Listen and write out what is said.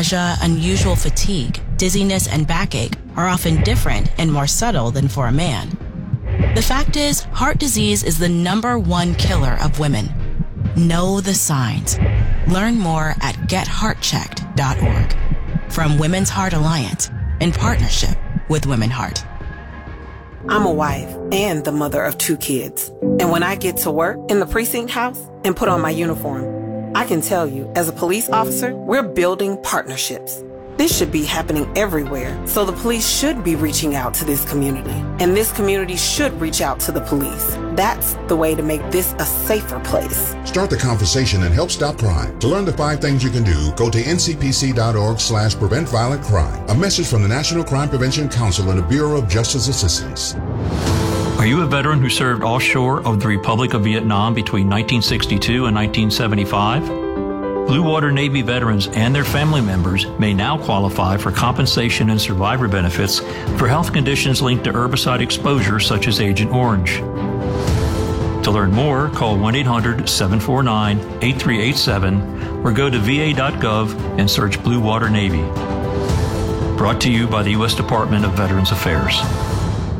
unusual fatigue, dizziness, and backache are often different and more subtle than for a man. The fact is, heart disease is the #1 killer of women. Know the signs. Learn more at getheartchecked.org. From Women's Heart Alliance, in partnership with Women Heart. I'm a wife and the mother of 2 kids. And when I get to work in the precinct house and put on my uniform, I can tell you, as a police officer, we're building partnerships. This should be happening everywhere, so the police should be reaching out to this community, and this community should reach out to the police. That's the way to make this a safer place. Start the conversation and help stop crime. To learn the 5 things you can do, go to ncpc.org/prevent violent crime. A message from the National Crime Prevention Council and the Bureau of Justice Assistance. Are you a veteran who served offshore of the Republic of Vietnam between 1962 and 1975? Blue Water Navy veterans and their family members may now qualify for compensation and survivor benefits for health conditions linked to herbicide exposure such as Agent Orange. To learn more, call 1-800-749-8387 or go to va.gov and search Blue Water Navy. Brought to you by the U.S. Department of Veterans Affairs.